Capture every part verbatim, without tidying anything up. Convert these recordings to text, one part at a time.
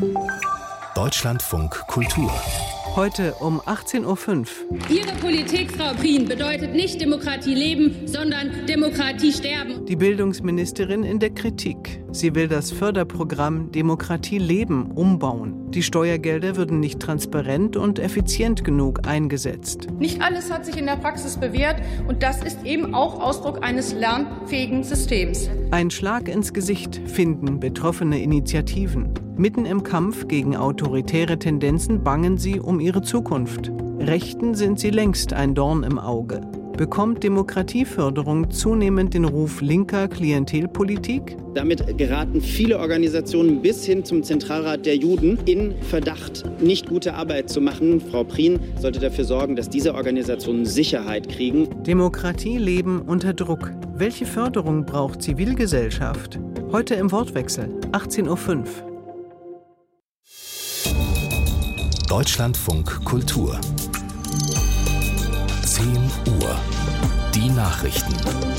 Deutschlandfunk Kultur. Heute um achtzehn Uhr fünf. Ihre Politik, Frau Prien, bedeutet nicht Demokratie leben, sondern Demokratie sterben. Die Bildungsministerin in der Kritik. Sie will das Förderprogramm Demokratie leben umbauen. Die Steuergelder würden nicht transparent und effizient genug eingesetzt. Nicht alles hat sich in der Praxis bewährt und das ist eben auch Ausdruck eines lernfähigen Systems. Ein Schlag ins Gesicht finden betroffene Initiativen. Mitten im Kampf gegen autoritäre Tendenzen bangen sie um ihre Zukunft. Rechten sind sie längst ein Dorn im Auge. Bekommt Demokratieförderung zunehmend den Ruf linker Klientelpolitik? Damit geraten viele Organisationen bis hin zum Zentralrat der Juden in Verdacht, nicht gute Arbeit zu machen. Frau Prien sollte dafür sorgen, dass diese Organisationen Sicherheit kriegen. Demokratie leben unter Druck. Welche Förderung braucht Zivilgesellschaft? Heute im Wortwechsel, achtzehn Uhr fünf. Deutschlandfunk Kultur. zehn Uhr. Die Nachrichten.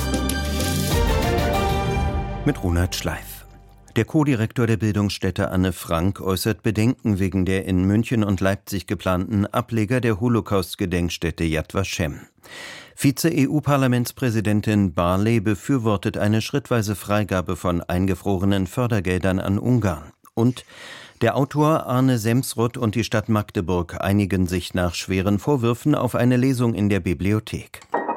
Mit Ronald Schleif. Der Co-Direktor der Bildungsstätte Anne Frank äußert Bedenken wegen der in München und Leipzig geplanten Ableger der Holocaust-Gedenkstätte Yad Vashem. Vize-E U-Parlamentspräsidentin Barley befürwortet eine schrittweise Freigabe von eingefrorenen Fördergeldern an Ungarn. Und der Autor Arne Semsrott und die Stadt Magdeburg einigen sich nach schweren Vorwürfen auf eine Lesung in der Bibliothek.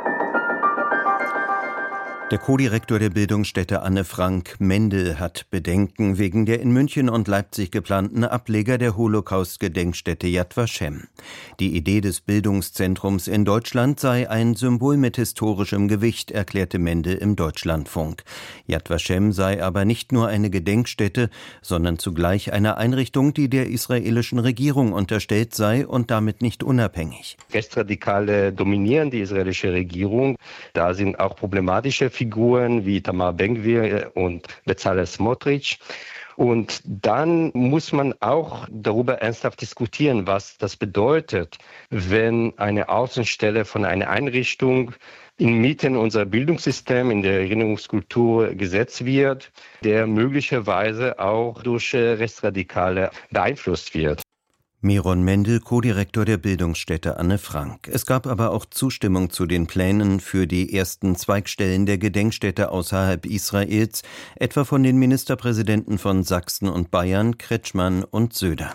Der Co-Direktor der Bildungsstätte Anne Frank Mendel hat Bedenken wegen der in München und Leipzig geplanten Ableger der Holocaust-Gedenkstätte Yad Vashem. Die Idee des Bildungszentrums in Deutschland sei ein Symbol mit historischem Gewicht, erklärte Mendel im Deutschlandfunk. Yad Vashem sei aber nicht nur eine Gedenkstätte, sondern zugleich eine Einrichtung, die der israelischen Regierung unterstellt sei und damit nicht unabhängig. Rechtsradikale dominieren die israelische Regierung. Da sind auch problematische Figuren wie Tamar Ben-Gvir und Bezalel Smotrich. Und dann muss man auch darüber ernsthaft diskutieren, was das bedeutet, wenn eine Außenstelle von einer Einrichtung inmitten unserer Bildungssystem, in der Erinnerungskultur gesetzt wird, der möglicherweise auch durch Rechtsradikale beeinflusst wird. Miron Mendel, Co-Direktor der Bildungsstätte Anne Frank. Es gab aber auch Zustimmung zu den Plänen für die ersten Zweigstellen der Gedenkstätte außerhalb Israels, etwa von den Ministerpräsidenten von Sachsen und Bayern, Kretschmann und Söder.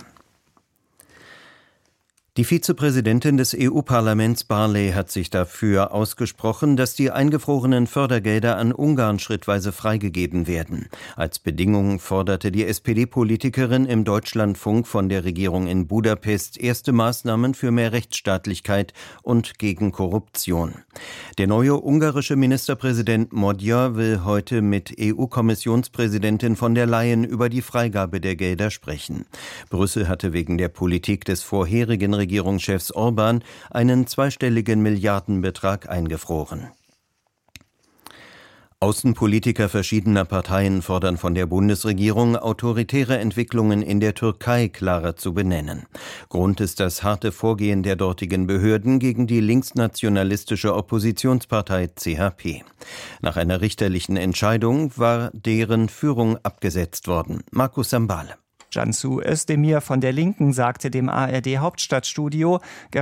Die Vizepräsidentin des E U-Parlaments Barley hat sich dafür ausgesprochen, dass die eingefrorenen Fördergelder an Ungarn schrittweise freigegeben werden. Als Bedingung forderte die S P D-Politikerin im Deutschlandfunk von der Regierung in Budapest erste Maßnahmen für mehr Rechtsstaatlichkeit und gegen Korruption. Der neue ungarische Ministerpräsident Magyar will heute mit E U-Kommissionspräsidentin von der Leyen über die Freigabe der Gelder sprechen. Brüssel hatte wegen der Politik des vorherigen Regierungschefs Orban einen zweistelligen Milliardenbetrag eingefroren. Außenpolitiker verschiedener Parteien fordern von der Bundesregierung, autoritäre Entwicklungen in der Türkei klarer zu benennen. Grund ist das harte Vorgehen der dortigen Behörden gegen die linksnationalistische Oppositionspartei C H P. Nach einer richterlichen Entscheidung war deren Führung abgesetzt worden. Markus Sambale. Cansu Özdemir von der Linken sagte dem A R D-Hauptstadtstudio,